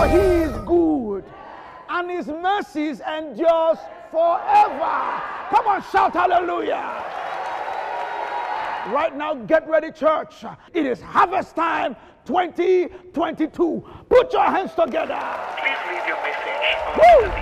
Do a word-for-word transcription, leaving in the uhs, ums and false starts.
For he is good, and his mercies endures forever. Come on, shout hallelujah. Right now, get ready, church. It is harvest time twenty twenty-two. Put your hands together. Please leave your message.